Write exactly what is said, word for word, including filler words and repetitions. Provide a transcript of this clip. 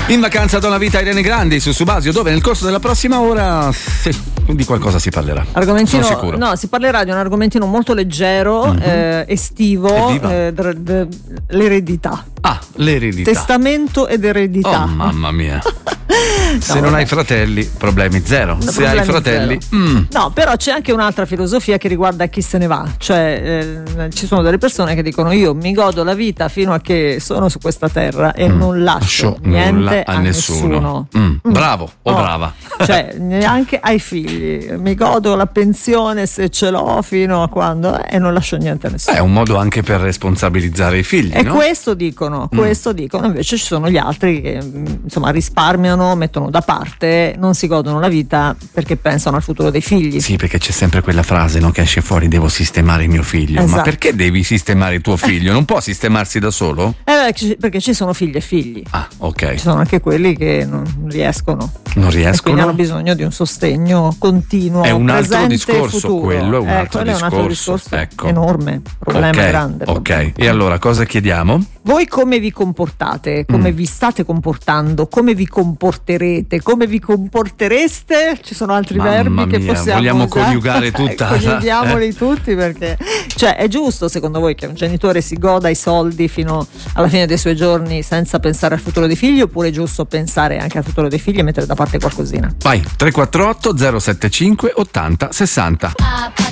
In vacanza da una vita Irene Grandi su Subasio, dove nel corso della prossima ora sì, di qualcosa si parlerà. Argomentino, sono sicuro. No, si parlerà di un argomentino molto leggero, mm-hmm. eh, estivo, eh, d- d- l'eredità. Ah, l'eredità. Testamento ed eredità. Oh, mamma mia. Se no, non vabbè. hai fratelli, problemi zero. No, Se problemi hai fratelli, mm. no, però c'è anche un'altra filosofia che riguarda chi se ne va. Cioè, eh, ci sono delle persone che dicono: io mi godo la vita fino a che sono su questa terra e mm. non lascio Lascio niente a, a nessuno. nessuno. Mm. Mm. Bravo o oh. brava. Cioè, neanche ai figli. Mi godo la pensione se ce l'ho fino a quando eh, e non lascio niente a nessuno. È un modo anche per responsabilizzare i figli. E no? questo dicono, Mm. questo dicono. Invece ci sono gli altri che insomma risparmiano, mettono da parte, non si godono la vita perché pensano al futuro dei figli. Sì, perché c'è sempre quella frase, no, che esce fuori: devo sistemare mio figlio. Esatto. Ma perché devi sistemare tuo figlio? Non può sistemarsi da solo? Eh, perché ci sono figli e figli. Ah, ok. Ci sono anche quelli che non riescono. Non E quindi riescono. hanno bisogno di un sostegno continuo. È un altro presente discorso, e futuro. quello è un eh, altro quello discorso. È un altro discorso ecco. enorme, problema okay, grande. Ok, e allora cosa chiediamo? Voi come vi comportate? Come mm. vi state comportando? Come vi comporterete? Come vi comportereste? Ci sono altri Mamma verbi mia, che possiamo vogliamo usare? coniugare tutta Coniughiamoli eh. tutti, perché cioè è giusto secondo voi che un genitore si goda i soldi fino alla fine dei suoi giorni senza pensare al futuro dei figli, oppure è giusto pensare anche al futuro dei figli e mettere da parte qualcosina? Vai, tre quattro otto zero sette cinque ottanta sessanta.